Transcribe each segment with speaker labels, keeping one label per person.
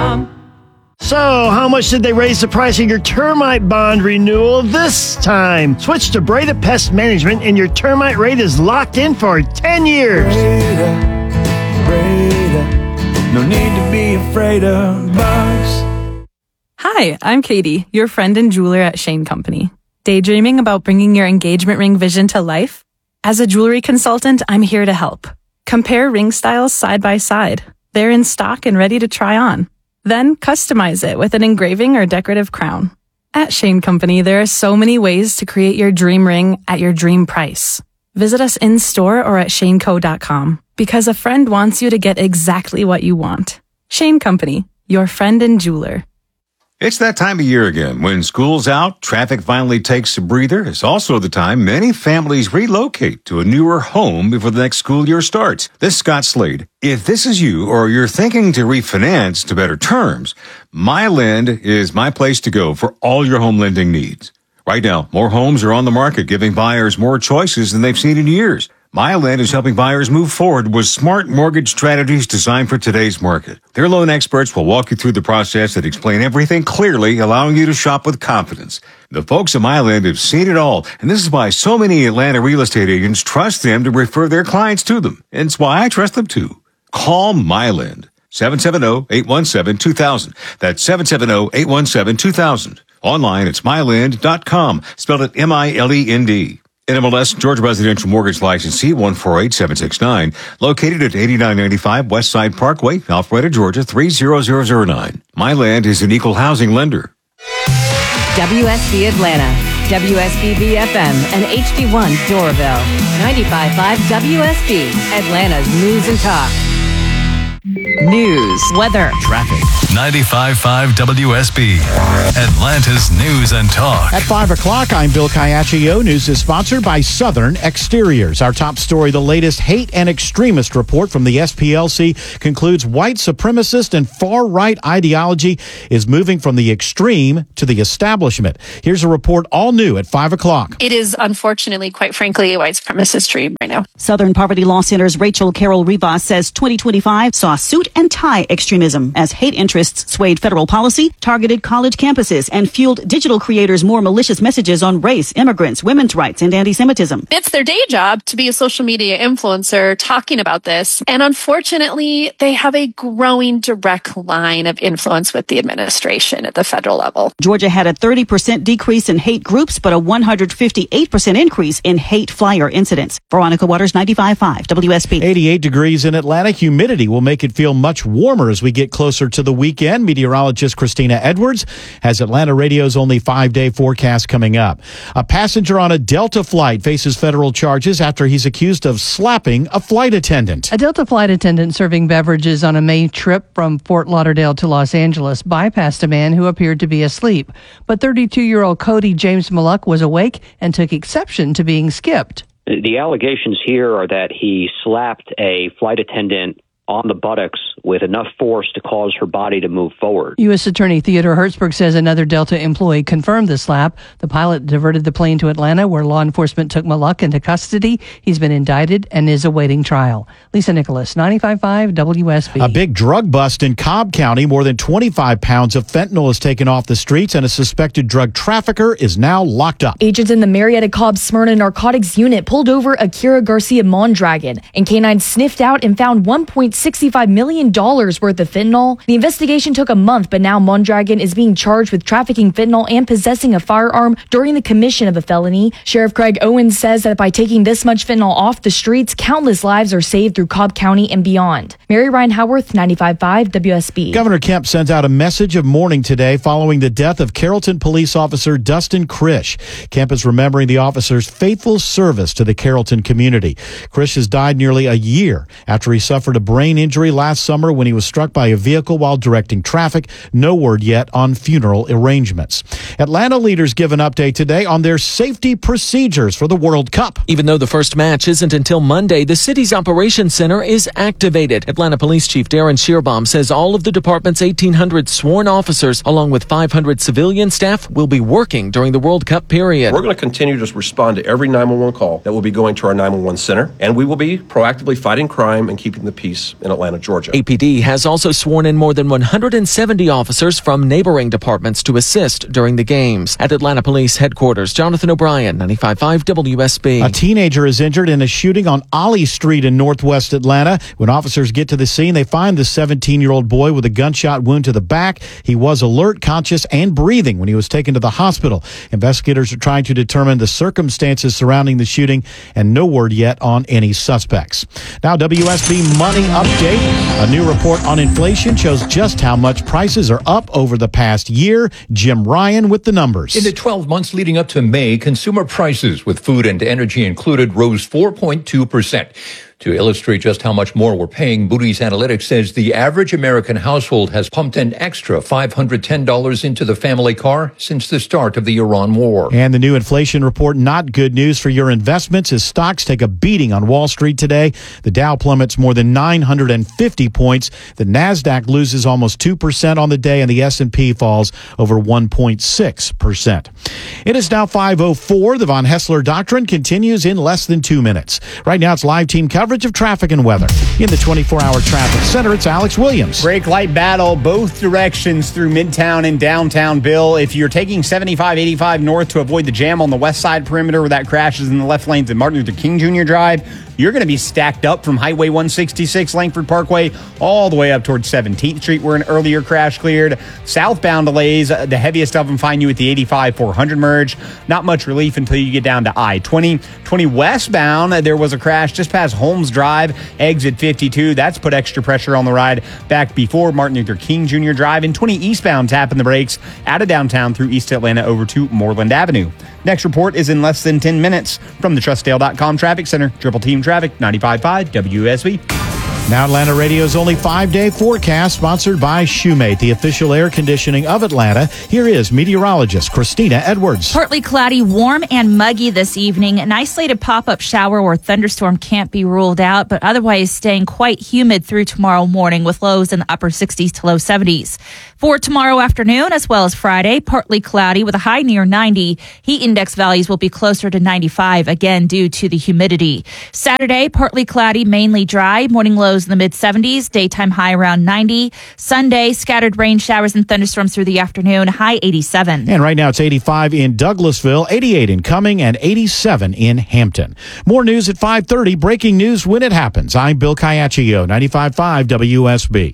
Speaker 1: CharityMobile.com.
Speaker 2: So, how much did they raise the price of your termite bond renewal this time? Switch to Breda Pest Management and your termite rate is locked in for 10 years.
Speaker 3: Breda, no need to be afraid of bugs.
Speaker 4: Hi, I'm Katie, your friend and jeweler at Shane Company. Daydreaming about bringing your engagement ring vision to life? As a jewelry consultant, I'm here to help. Compare ring styles side by side. They're in stock and ready to try on. Then customize it with an engraving or decorative crown. At Shane Company, there are so many ways to create your dream ring at your dream price. Visit us in store or at shaneco.com because a friend wants you to get exactly what you want. Shane Company, your friend and jeweler.
Speaker 5: It's that time of year again. When school's out, traffic finally takes a breather. It's also the time many families relocate to a newer home before the next school year starts. This is Scott Slade. If this is you or you're thinking to refinance to better terms, MyLend is my place to go for all your home lending needs. Right now, more homes are on the market, giving buyers more choices than they've seen in years. MyLend is helping buyers move forward with smart mortgage strategies designed for today's market. Their loan experts will walk you through the process and explain everything clearly, allowing you to shop with confidence. The folks at MyLend have seen it all, and this is why so many Atlanta real estate agents trust them to refer their clients to them. And it's why I trust them too. Call MyLend. 770-817-2000. That's 770-817-2000. Online, it's mylend.com. Spelled it M-I-L-E-N-D. NMLS Georgia Residential Mortgage Licensee 148769, located at 8995 Westside Parkway, Alpharetta, Georgia 30009. MyLand is an equal housing lender.
Speaker 6: WSB Atlanta, WSB BFM, and HD1 Doraville. 95.5 WSB, Atlanta's news and talk. News, weather,
Speaker 7: traffic. 95.5 WSB, Atlanta's news and talk.
Speaker 8: At 5 o'clock, I'm Bill Caiaccio. News is sponsored by Southern Exteriors. Our top story, the latest hate and extremist report from the SPLC concludes white supremacist and far-right ideology is moving from the extreme to the establishment. Here's a report all new at 5 o'clock.
Speaker 9: It is, unfortunately, quite frankly, a white supremacist dream right now.
Speaker 10: Southern Poverty Law Center's Rachel Carroll Rivas says 2025 saw suit and tie extremism as hate interests swayed federal policy, targeted college campuses, and fueled digital creators' more malicious messages on race, immigrants, women's rights, and anti-Semitism.
Speaker 9: It's their day job to be a social media influencer talking about this. And unfortunately, they have a growing direct line of influence with the administration at the federal level.
Speaker 10: Georgia had a 30% decrease in hate groups, but a 158% increase in hate flyer incidents. Veronica Waters, 95.5 WSB.
Speaker 8: 88 degrees in Atlanta. Humidity will make it feel much warmer as we get closer to the weekend. Meteorologist Christina Edwards has Atlanta Radio's only 5-day forecast coming up. A passenger on a Delta flight faces federal charges after he's accused of slapping a flight attendant.
Speaker 11: A Delta flight attendant serving beverages on a May trip from Fort Lauderdale to Los Angeles bypassed a man who appeared to be asleep. But 32-year-old Cody James Malluck was awake and took exception to being skipped.
Speaker 12: The allegations here are that he slapped a flight attendant on the buttocks with enough force to cause her body to move forward.
Speaker 11: U.S. Attorney Theodore Hertzberg says another Delta employee confirmed the slap. The pilot diverted the plane to Atlanta, where law enforcement took Malluck into custody. He's been indicted and is awaiting trial. Lisa Nicholas, 95.5 WSB.
Speaker 8: A big drug bust in Cobb County. More than 25 pounds of fentanyl is taken off the streets, and a suspected drug trafficker is now locked up.
Speaker 13: Agents in the Marietta Cobb Smyrna Narcotics Unit pulled over Akira Garcia Mondragon, and canines sniffed out and found $1.65 million worth of fentanyl. The investigation took a month, but now Mondragon is being charged with trafficking fentanyl and possessing a firearm during the commission of a felony. Sheriff Craig Owens says that by taking this much fentanyl off the streets, countless lives are saved through Cobb County and beyond. Mary Ryan Howarth, 95.5 WSB.
Speaker 8: Governor Kemp sent out a message of mourning today following the death of Carrollton police officer Dustin Krish. Kemp is remembering the officer's faithful service to the Carrollton community. Krish has died nearly a year after he suffered a brain injury last summer when he was struck by a vehicle while directing traffic. No word yet on funeral arrangements. Atlanta leaders give an update today on their safety procedures for the World Cup.
Speaker 14: Even though the first match isn't until Monday, the city's operations center is activated. Atlanta Police Chief Darren Shearbaum says all of the department's 1,800 sworn officers, along with 500 civilian staff, will be working during the World Cup period.
Speaker 15: We're going to continue to respond to every 911 call that will be going to our 911 center, and we will be proactively fighting crime and keeping the peace
Speaker 1: police in Atlanta, Georgia.
Speaker 14: APD has also sworn in more than 170 officers from neighboring departments to assist during the games. At Atlanta Police Headquarters, Jonathan O'Brien, 95.5 WSB.
Speaker 8: A teenager is injured in a shooting on Ollie Street in northwest Atlanta. When officers get to the scene, they find the 17-year-old boy with a gunshot wound to the back. He was alert, conscious, and breathing when he was taken to the hospital. Investigators are trying to determine the circumstances surrounding the shooting, and no word yet on any suspects. Now, WSB Money Update. A new report on inflation shows just how much prices are up over the past year. Jim Ryan with the numbers.
Speaker 15: In the 12 months leading up to May, consumer prices with food and energy included rose 4.2%. To illustrate just how much more we're paying, Moody's Analytics says the average American household has pumped an extra $510 into the family car since the start of the Iran war.
Speaker 8: And the new inflation report, not good news for your investments as stocks take a beating on Wall Street today. The Dow plummets more than 950 points. The Nasdaq loses almost 2% on the day, and the S&P falls over 1.6%. It is now 5:04. The Von Hessler Doctrine continues in less than 2 minutes. Right now, it's live team coverage of traffic and weather. In the 24-hour traffic center, it's Alex Williams.
Speaker 16: Brake light battle both directions through Midtown and downtown Bill. If you're taking 75-85 north to avoid the jam on the west side perimeter where that crashes in the left lanes at Martin Luther King Jr. Drive, you're going to be stacked up from Highway 166 Langford Parkway all the way up towards 17th Street where an earlier crash cleared. Southbound delays, the heaviest of them find you at the 85-400 merge. Not much relief until you get down to I-20. 20 westbound, there was a crash just past Holmes Drive, exit 52. That's put extra pressure on the ride back before Martin Luther King Jr. Drive. And 20 eastbound tapping the brakes out of downtown through East Atlanta over to Moreland Avenue. Next report is in less than 10 minutes from the TrustDale.com Traffic Center. Triple Team Traffic, 95.5 WSB.
Speaker 8: Now Atlanta Radio's only 5-day forecast, sponsored by Shoemate, the official air conditioning of Atlanta. Here is meteorologist Christina Edwards.
Speaker 17: Partly cloudy, warm and muggy this evening. An isolated pop-up shower or thunderstorm can't be ruled out, but otherwise staying quite humid through tomorrow morning with lows in the upper 60s to low 70s. For tomorrow afternoon as well as Friday, partly cloudy with a high near 90. Heat index values will be closer to 95, again due to the humidity. Saturday, partly cloudy, mainly dry. Morning lows in the mid-70s, daytime high around 90. Sunday, scattered rain showers and thunderstorms through the afternoon, high 87.
Speaker 8: And right now it's 85 in Douglasville, 88 in Cumming, and 87 in Hampton. More news at 5:30. Breaking news when it happens. I'm Bill Caiaccio, 95.5 WSB.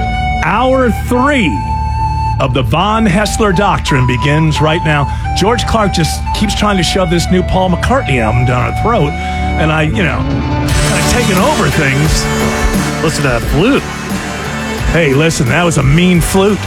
Speaker 18: Hour 3 of the Von Hessler Doctrine begins right now. George Clark just keeps trying to shove this new Paul McCartney album down our throat, and I, kind of taking over things. Listen to that flute. Hey, listen, that was a mean flute.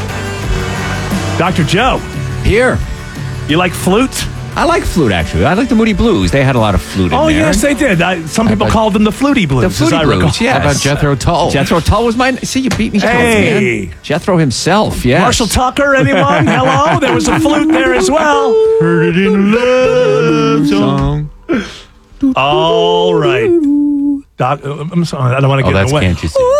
Speaker 18: Dr. Joe.
Speaker 19: Here.
Speaker 18: You like flute?
Speaker 19: I like flute, actually. I like the Moody Blues. They had a lot of flute in there.
Speaker 18: Oh, yes, they did. Some people called them the Flutie Blues.
Speaker 19: The Flutie Blues, yes.
Speaker 18: How about Jethro Tull?
Speaker 19: Jethro Tull was mine. See, you beat me.
Speaker 18: Hey.
Speaker 19: Man. Jethro himself, yes.
Speaker 18: Marshall Tucker, anyone? Hello? There was a flute there as well.
Speaker 19: Heard it in love song.
Speaker 18: All right. I'm sorry. I don't want to get in the way.
Speaker 19: Can't you see?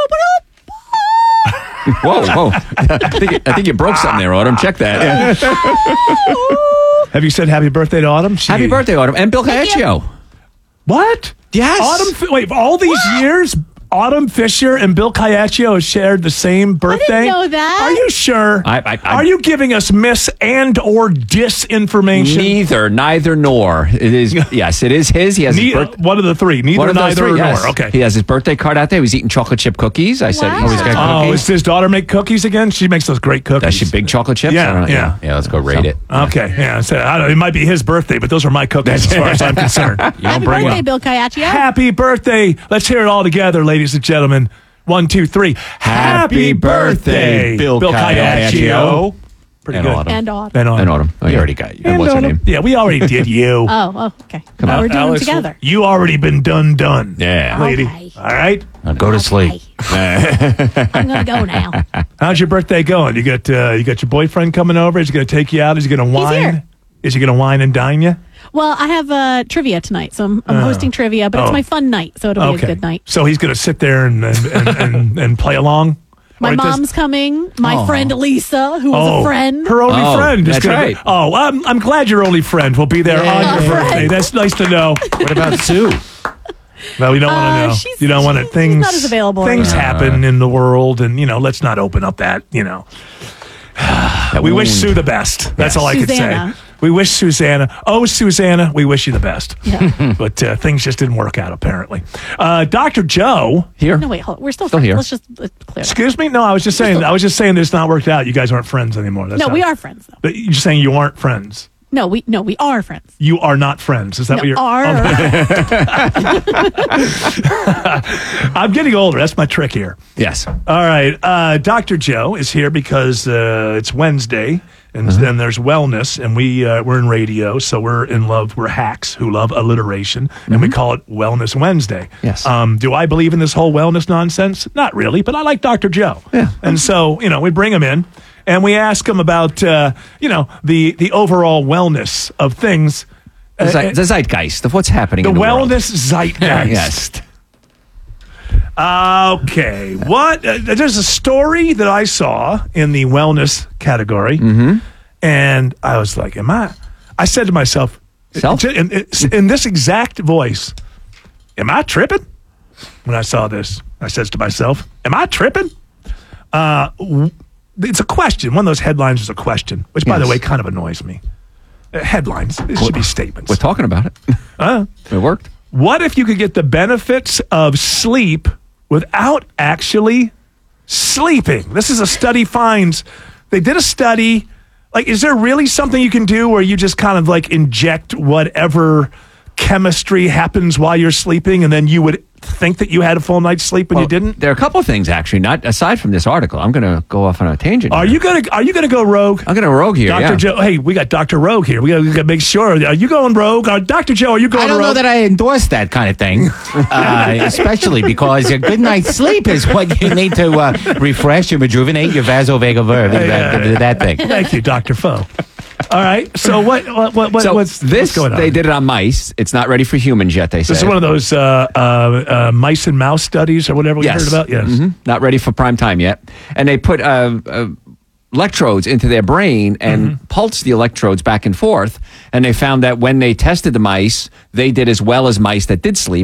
Speaker 19: Whoa. I think you broke something there, Autumn. Check that.
Speaker 18: Have you said happy birthday to Autumn?
Speaker 19: Happy birthday, Autumn. And Bill Caiaccio.
Speaker 18: What?
Speaker 19: Yes.
Speaker 18: Autumn, wait, all these years, Autumn Fisher and Bill Caiaccio have shared the same birthday?
Speaker 20: I didn't know that.
Speaker 18: Are you sure? Are you giving us mis and or disinformation?
Speaker 19: Neither nor. It is, yes, it is his. He has his birthday.
Speaker 18: One of the three. Neither, neither, or
Speaker 19: yes.
Speaker 18: nor. Okay.
Speaker 19: He has his birthday card out there. He was eating chocolate chip cookies. I said, he's got cookies.
Speaker 18: Does his daughter make cookies again? She makes those great cookies.
Speaker 19: Does she big chocolate chips?
Speaker 18: Yeah.
Speaker 19: Yeah, let's go rate it.
Speaker 18: Okay. Yeah. It might be his birthday, but those are my cookies as far as I'm concerned.
Speaker 20: Happy birthday, Bill Caiaccio.
Speaker 18: Happy birthday. Let's hear it all together, ladies and gentlemen. 1, 2, 3. Happy birthday, Bill Caiaccio. Pretty good.
Speaker 20: And Autumn.
Speaker 19: And Autumn. Oh, you already got you. And what's her name?
Speaker 18: Yeah, we already did you.
Speaker 20: Oh, okay. Now we're doing
Speaker 18: Alex,
Speaker 20: them together.
Speaker 18: You already been done.
Speaker 19: Yeah.
Speaker 18: Lady.
Speaker 20: Okay.
Speaker 18: All right?
Speaker 19: Now go to sleep.
Speaker 20: I'm going to go now.
Speaker 18: How's your birthday going? You got your boyfriend coming over? Is he going to take you out? Is he going to wine?
Speaker 20: He's here.
Speaker 18: Is he going to wine and dine you?
Speaker 20: Well, I have trivia tonight, so I'm hosting trivia, but it's my fun night, so it'll be a good night.
Speaker 18: So he's going to sit there and play along?
Speaker 20: My mom's coming. My friend Lisa, who was a friend.
Speaker 18: Her only friend.
Speaker 19: That's right.
Speaker 18: I'm glad your only friend will be there on your birthday. That's nice to know.
Speaker 19: What about Sue?
Speaker 18: Well, we don't want to know. You don't want to. Things
Speaker 20: not as available.
Speaker 18: Things happen in the world, and let's not open up that. We wish Sue the best. That's all I could say. We wish Susanna. Oh, Susanna, we wish you the best.
Speaker 20: Yeah.
Speaker 18: But things just didn't work out, apparently. Dr. Joe.
Speaker 19: Here?
Speaker 20: No, wait, hold on. We're still
Speaker 19: here.
Speaker 20: Let's just clear that.
Speaker 18: Excuse me? No, I was just saying this not worked out. You guys aren't friends anymore.
Speaker 20: We are friends, though.
Speaker 18: But you're saying you aren't friends.
Speaker 20: No, we are friends.
Speaker 18: You are not friends. Is that what you're... I'm getting older. That's my trick here.
Speaker 19: Yes.
Speaker 18: All right. Dr. Joe is here because it's Wednesday, and then there's wellness, and we're in radio, so we're in love. We're hacks who love alliteration, and we call it Wellness Wednesday.
Speaker 19: Yes.
Speaker 18: Do I believe in this whole wellness nonsense? Not really, but I like Dr. Joe.
Speaker 19: Yeah.
Speaker 18: And so, we bring him in, and we ask him about, the overall wellness of things.
Speaker 19: The zeitgeist of what's happening in the world.
Speaker 18: The wellness zeitgeist.
Speaker 19: Yes.
Speaker 18: Okay. What? There's a story that I saw in the wellness category, and I was like, I said to myself, in this exact voice, am I tripping? When I saw this, I said to myself, am I tripping? It's a question. One of those headlines is a question, which, by the way, kind of annoys me. Headlines. It should be statements.
Speaker 19: We're talking about it. It worked.
Speaker 18: What if you could get the benefits of sleep without actually sleeping? This is a study finds. They did a study. Is there really something you can do where you just kind of inject whatever chemistry happens while you're sleeping, and then you would think that you had a full night's sleep when you didn't?
Speaker 19: There are a couple of things, actually. Not aside from this article. I'm going to go off on a tangent.
Speaker 18: Are you going to go rogue?
Speaker 19: I'm going to rogue here,
Speaker 18: Dr. Joe. Hey, we got Dr. Rogue here. We got to make sure. Are you going rogue? Dr. Joe, are you going rogue?
Speaker 1: I don't know that I endorse that kind of thing, especially because a good night's sleep is what you need to refresh and rejuvenate your vasovagal nerve. That thing.
Speaker 18: Thank you, Dr. Foe. All right. So what's going on?
Speaker 19: They did it on mice. It's not ready for humans yet, they say.
Speaker 18: This is one of those mice and mouse studies or whatever we heard about? Yes.
Speaker 19: Not ready for prime time yet. And they put electrodes into their brain and pulsed the electrodes back and forth. And they found that when they tested the mice, they did as well as mice that did sleep.